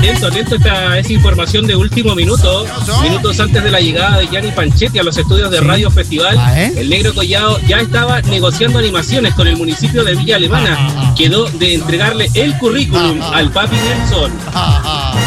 atento, esta información de último minuto. Minutos antes de la llegada de Gianni Panchetti a los estudios de Radio Festival, el Negro Collado ya estaba negociando animaciones con el municipio de Villa Alemana. Quedó de entregarle el currículum al Papi Nelson.